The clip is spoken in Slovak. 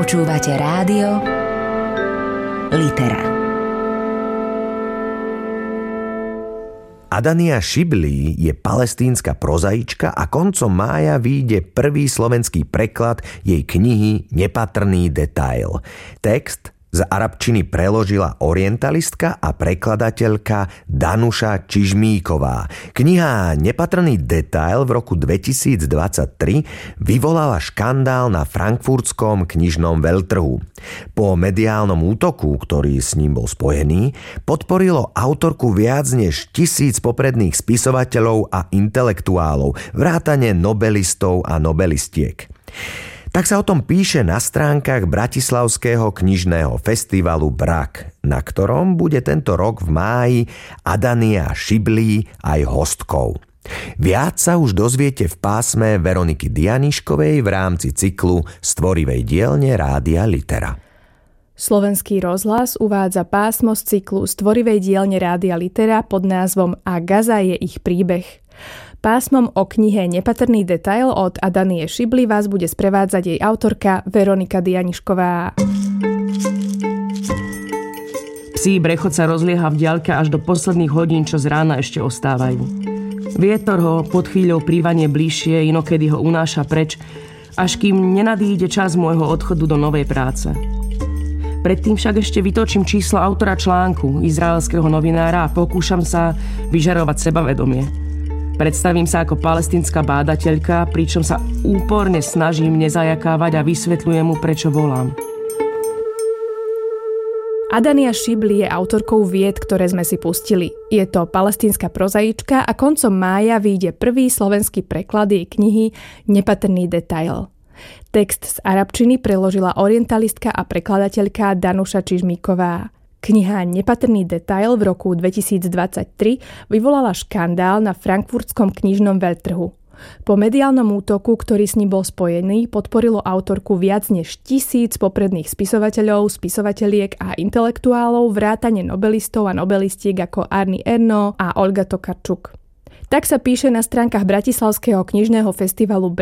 Počúvate rádio Litera. Adania Šibli je palestínska prozaička a koncom mája vyjde prvý slovenský preklad jej knihy Nepatrný detail. Text z arabčiny preložila orientalistka a prekladateľka Danuša Čižmíková. Kniha Nepatrný detail v roku 2023 vyvolala škandál na frankfurtskom knižnom veľtrhu. Po mediálnom útoku, ktorý s ním bol spojený, podporilo autorku viac než 1000 popredných spisovateľov a intelektuálov, vrátane nobelistov a nobelistiek. Tak sa o tom píše na stránkach Bratislavského knižného festivalu Brak, na ktorom bude tento rok v máji Adania Šibli aj hostkou. Viac sa už dozviete v pásme Veroniky Dianiškovej v rámci cyklu Stvorivej dielne Rádia Litera. Slovenský rozhlas uvádza pásmo z cyklu Stvorivej dielne Rádia Litera pod názvom A Gaza je ich príbeh. Pásmom o knihe Nepatrný detail od Adanie Šibli vás bude sprevádzať jej autorka Veronika Dianišková. Psí brechod sa rozlieha v diaľke až do posledných hodín, čo z rána ešte ostávajú. Vietor ho pod chvíľou prívanie bližšie, inokedy ho unáša preč, až kým nenadíde čas môjho odchodu do novej práce. Predtým však ešte vytočím číslo autora článku, izraelského novinára, a pokúšam sa vyžarovať sebavedomie. Predstavím sa ako palestínska bádateľka, pričom sa úporne snažím nezajakávať a vysvetľujem mu, prečo volám. Adania Šibli je autorkou vied, ktoré sme si pustili. Je to palestínska prozaička a koncom mája vyjde prvý slovenský preklad jej knihy Nepatrný detail. Text z arabčiny preložila orientalistka a prekladateľka Danuša Čižmíková. Kniha Nepatrný detail v roku 2023 vyvolala škandál na frankfurtskom knižnom veľtrhu. Po mediálnom útoku, ktorý s ním bol spojený, podporilo autorku viac než 1000 popredných spisovateľov, spisovateľiek a intelektuálov, vrátane nobelistov a nobelistiek ako Arnie Ernaux a Olga Tokarczuk. Tak sa píše na stránkach Bratislavského knižného festivalu